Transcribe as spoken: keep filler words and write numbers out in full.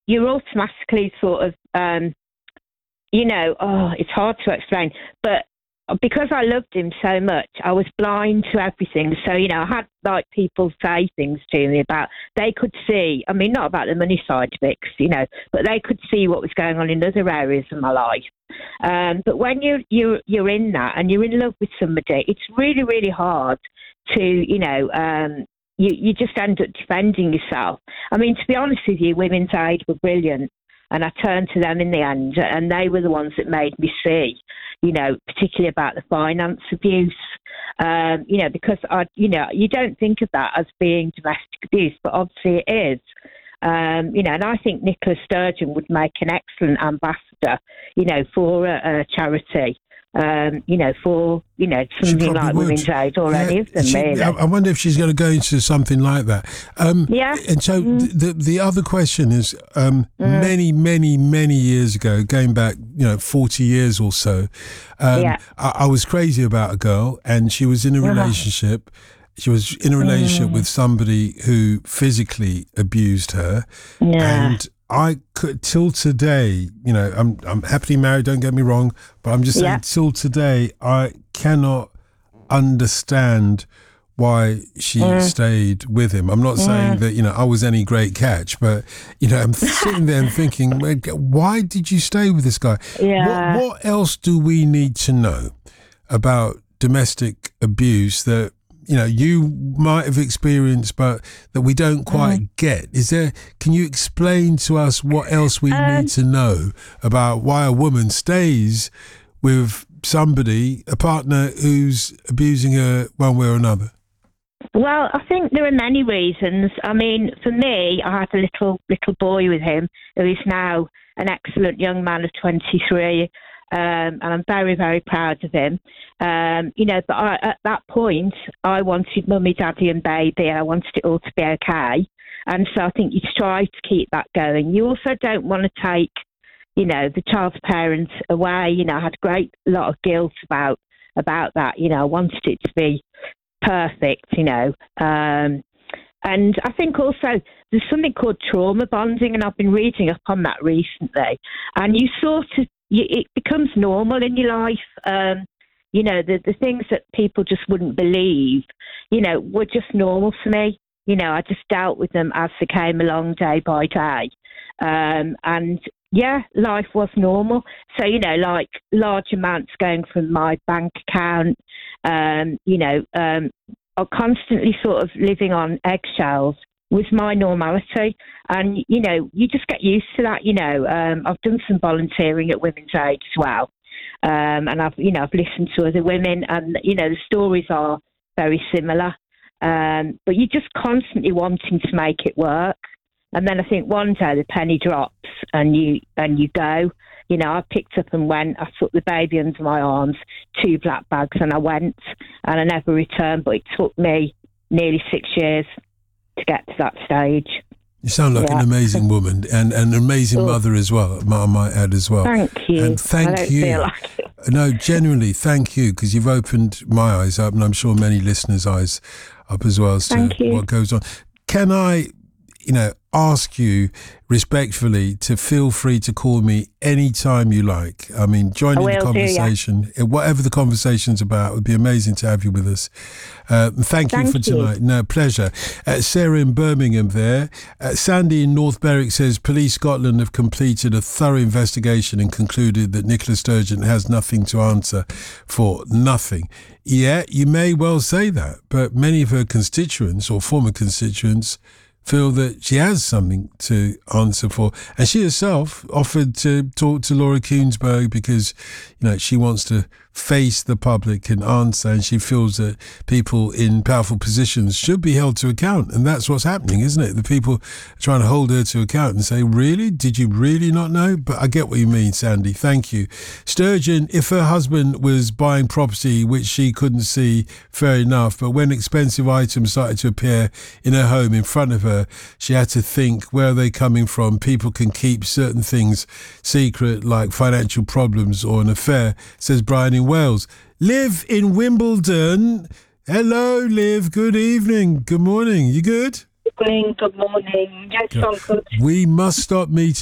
you're automatically sort of, um, you know, oh, it's hard to explain, but because I loved him so much, I was blind to everything. So, you know, I had like people say things to me about, they could see, I mean, not about the money side of it, 'cause, you know, but they could see what was going on in other areas of my life. Um, but when you're, you're, you're in that and you're in love with somebody, it's really, really hard to, you know, um, you, you just end up defending yourself. I mean, to be honest with you, Women's Aid were brilliant. And I turned to them in the end, and they were the ones that made me see, you know, particularly about the finance abuse, um, you know, because, I, you know, you don't think of that as being domestic abuse, but obviously it is. Um, you know, and I think Nicola Sturgeon would make an excellent ambassador, you know, for a, a charity. Um, you know, for, you know, something like would. Women's Aid or yeah, any of them, she, really. I wonder if she's going to go into something like that. Um, yeah. And so mm. the the other question is, um, mm. many, many, many years ago, going back, you know, forty years or so, um, yeah. I, I was crazy about a girl, and she was in a relationship. She was in a relationship mm. with somebody who physically abused her. Yeah. And I could, till today, you know, I'm I'm happily married, don't get me wrong, but I'm just saying, yeah. till today, I cannot understand why she mm. stayed with him. I'm not mm. saying that, you know, I was any great catch, but, you know, I'm sitting there and thinking, why did you stay with this guy? Yeah. What, what else do we need to know about domestic abuse that, you know, you might have experienced, but that we don't quite mm. get? Is there? Can you explain to us what else we um, need to know about why a woman stays with somebody, a partner who's abusing her one way or another? Well, I think there are many reasons. I mean, for me, I had a little little boy with him who is now an excellent young man of twenty-three. Um, and I'm very, very proud of him. Um, you know, but I, at that point, I wanted mummy, daddy and baby, and I wanted it all to be okay. And so I think you try to keep that going. You also don't want to take, you know, the child's parents away. You know, I had a great lot of guilt about about that. You know, I wanted it to be perfect, you know. Um, and I think also there's something called trauma bonding, and I've been reading up on that recently. And you sort of, You, it becomes normal in your life. Um, you know, the the things that people just wouldn't believe, you know, were just normal to me. You know, I just dealt with them as they came along day by day. Um, and yeah, life was normal. So, you know, like large amounts going from my bank account, um, you know, um, are constantly sort of living on eggshells was my normality. And, you know, you just get used to that, you know. Um, I've done some volunteering at Women's Aid as well. Um, and I've, you know, I've listened to other women and, you know, the stories are very similar. Um, but you're just constantly wanting to make it work. And then I think one day the penny drops and you, and you go. You know, I picked up and went. I took the baby under my arms, two black bags, and I went. And I never returned, but it took me nearly six years to get to that stage. You sound like yeah. an amazing woman and, and an amazing oh. mother as well, I might add as well. Thank you. And thank I don't you. Feel like it. No, genuinely, thank you, because you've opened my eyes up, and I'm sure many listeners' eyes up as well as to thank you. What goes on. Can I, you know, ask you respectfully to feel free to call me anytime you like. I mean, join in the conversation. Do, yeah. Whatever the conversation's about, it would be amazing to have you with us. Uh, thank, thank you for tonight. You. No, pleasure. Uh, Sarah in Birmingham there. Uh, Sandy in North Berwick says, Police Scotland have completed a thorough investigation and concluded that Nicola Sturgeon has nothing to answer for. Nothing. Yeah, you may well say that, but many of her constituents or former constituents feel that she has something to answer for. And she herself offered to talk to Laura Kuenssberg because, you know, she wants to face the public and answer, and she feels that people in powerful positions should be held to account. And that's what's happening, isn't it? The people are trying to hold her to account and say, really? Did you really not know? But I get what you mean, Sandy. Thank you. Sturgeon, if her husband was buying property which she couldn't see, fair enough. But when expensive items started to appear in her home in front of her, she had to think, where are they coming from? People can keep certain things secret, like financial problems or an affair, says Brian in Wales. Liv in Wimbledon. Hello, Liv. Good evening. Good morning. You good? Good morning. Good morning. Yes, I'm good. We must stop meeting.